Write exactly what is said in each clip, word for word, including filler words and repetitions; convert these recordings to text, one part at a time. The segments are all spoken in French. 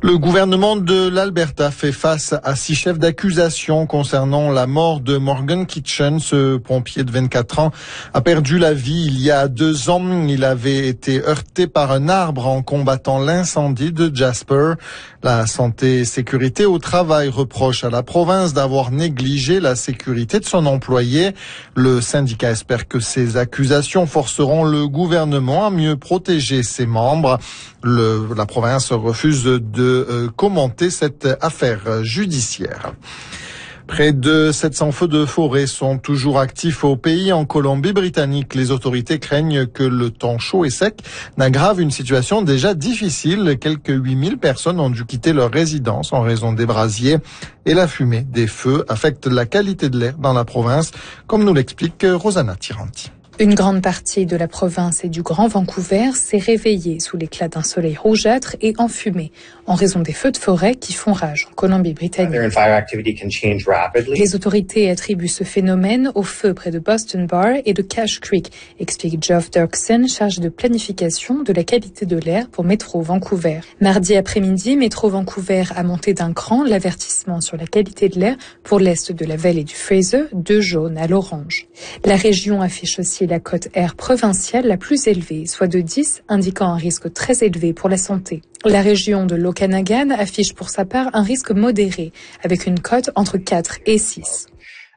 Le gouvernement de l'Alberta fait face à six chefs d'accusation concernant la mort de Morgan Kitchen. Ce pompier de vingt-quatre ans a perdu la vie il y a deux ans. Il avait été heurté par un arbre en combattant l'incendie de Jasper. La santé et sécurité au travail reproche à la province d'avoir négligé la sécurité de son employé. Le syndicat espère que ces accusations forceront le gouvernement à mieux protéger ses membres. Le, la province refuse de euh, commenter cette affaire judiciaire. Près de sept cents feux de forêt sont toujours actifs au pays. En Colombie-Britannique, les autorités craignent que le temps chaud et sec n'aggrave une situation déjà difficile. Quelques huit mille personnes ont dû quitter leur résidence en raison des brasiers. Et la fumée des feux affecte la qualité de l'air dans la province, comme nous l'explique Rosanna Tiranti. Une grande partie de la province et du Grand Vancouver s'est réveillée sous l'éclat d'un soleil rougeâtre et enfumé en raison des feux de forêt qui font rage en Colombie-Britannique. Les autorités attribuent ce phénomène aux feux près de Boston Bar et de Cache Creek, explique Geoff Dirksen, chargé de planification de la qualité de l'air pour Métro Vancouver. Mardi après-midi, Métro Vancouver a monté d'un cran l'avertissement sur la qualité de l'air pour l'est de la vallée du Fraser, de jaune à l'orange. La région affiche aussi la cote air provinciale la plus élevée, soit de dix, indiquant un risque très élevé pour la santé. La région de l'Okanagan affiche pour sa part un risque modéré, avec une cote entre quatre et six.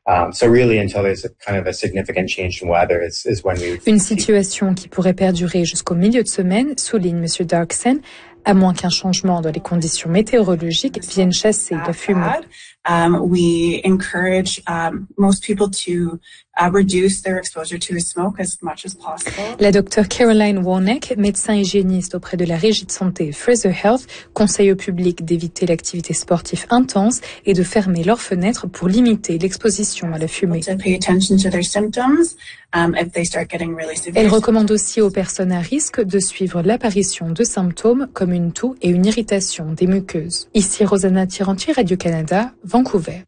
Une situation qui pourrait perdurer jusqu'au milieu de semaine, souligne M. Dirksen, à moins qu'un changement dans les conditions météorologiques vienne chasser la fumée. Um, we encourage um, most people to uh, reduce their exposure to smoke as much as possible. La docteure Caroline Warneck, médecin hygiéniste auprès de la Régie de santé Fraser Health, conseille au public d'éviter l'activité sportive intense et de fermer leurs fenêtres pour limiter l'exposition à la fumée. To pay attention to their symptoms, um, if they start getting really severe. Elle recommande aussi aux personnes à risque de suivre l'apparition de symptômes comme une toux et une irritation des muqueuses. Ici Rosanna Tiranti, Radio-Canada, Vancouver.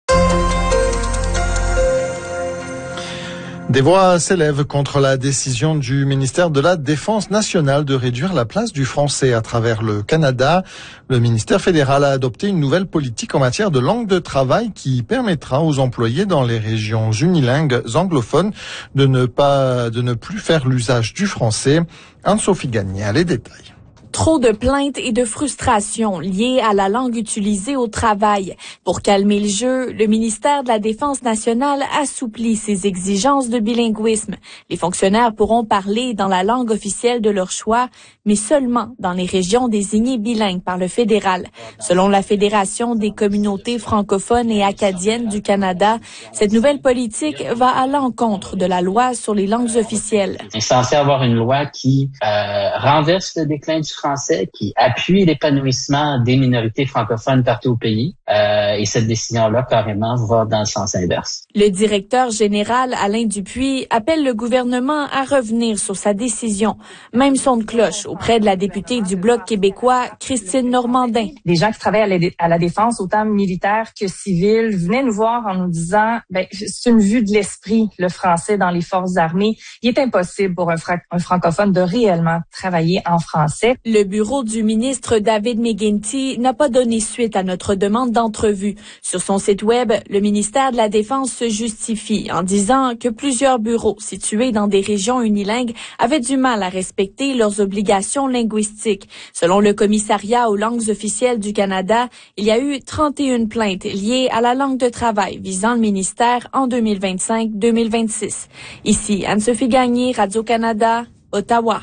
Des voix s'élèvent contre la décision du ministère de la Défense nationale de réduire la place du français à travers le Canada. Le ministère fédéral a adopté une nouvelle politique en matière de langue de travail qui permettra aux employés dans les régions unilingues anglophones de ne pas, de ne plus faire l'usage du français. Anne-Sophie Gagné a les détails. Trop de plaintes et de frustrations liées à la langue utilisée au travail. Pour calmer le jeu, le ministère de la Défense nationale assouplit ses exigences de bilinguisme. Les fonctionnaires pourront parler dans la langue officielle de leur choix, mais seulement dans les régions désignées bilingues par le fédéral. Selon la Fédération des communautés francophones et acadiennes du Canada, cette nouvelle politique va à l'encontre de la loi sur les langues officielles. On est censé avoir une loi qui euh, renverse le déclin du français, qui appuie l'épanouissement des minorités francophones partout au pays. Euh, et cette décision-là, carrément, va dans le sens inverse. Le directeur général, Alain Dupuis, appelle le gouvernement à revenir sur sa décision. Même son de cloche auprès de la députée du Bloc québécois, Christine Normandin. Des gens qui travaillent à la, à la défense, autant militaires que civils, venaient nous voir en nous disant, ben, c'est une vue de l'esprit, le français dans les forces armées. Il est impossible pour un, fra- un francophone de réellement travailler en français. Le bureau du ministre David McGuinty n'a pas donné suite à notre demande d'entrevue. Sur son site web, le ministère de la Défense se justifie en disant que plusieurs bureaux situés dans des régions unilingues avaient du mal à respecter leurs obligations linguistiques. Selon le commissariat aux langues officielles du Canada, il y a eu trente et une plaintes liées à la langue de travail visant le ministère en deux mille vingt-cinq deux mille vingt-six. Ici, Anne-Sophie Gagné, Radio-Canada, Ottawa.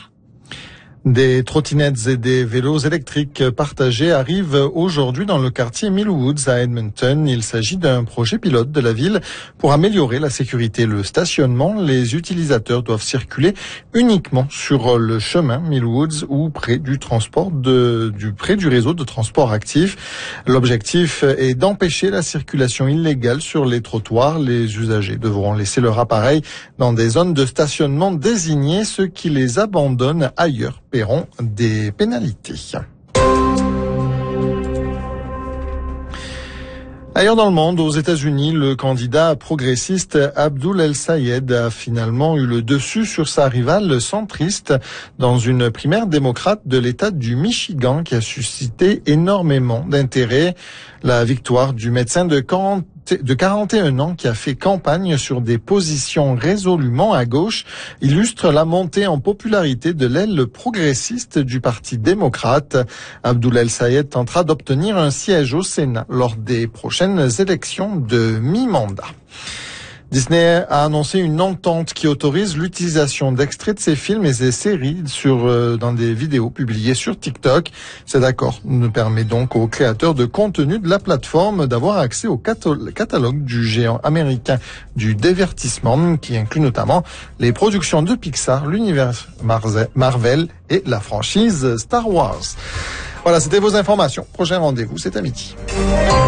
Des trottinettes et des vélos électriques partagés arrivent aujourd'hui dans le quartier Millwoods à Edmonton. Il s'agit d'un projet pilote de la ville pour améliorer la sécurité et le stationnement. Les utilisateurs doivent circuler uniquement sur le chemin Millwoods ou près du transport de, du, près du réseau de transport actif. L'objectif est d'empêcher la circulation illégale sur les trottoirs. Les usagers devront laisser leur appareil dans des zones de stationnement désignées. Ceux qui les abandonnent ailleurs paieront des pénalités. Ailleurs dans le monde, aux États-Unis, le candidat progressiste Abdul El-Sayed a finalement eu le dessus sur sa rivale centriste dans une primaire démocrate de l'État du Michigan qui a suscité énormément d'intérêt. La victoire du médecin de quarante de quarante et un ans qui a fait campagne sur des positions résolument à gauche illustre la montée en popularité de l'aile progressiste du Parti démocrate. Abdul El-Sayed tentera d'obtenir un siège au Sénat lors des prochaines élections de mi-mandat. Disney a annoncé une entente qui autorise l'utilisation d'extraits de ses films et ses séries sur euh, dans des vidéos publiées sur TikTok. Cet accord nous permet donc aux créateurs de contenu de la plateforme d'avoir accès au catalogue du géant américain du divertissement qui inclut notamment les productions de Pixar, l'univers Marvel et la franchise Star Wars. Voilà, c'était vos informations. Prochain rendez-vous, c'est à midi.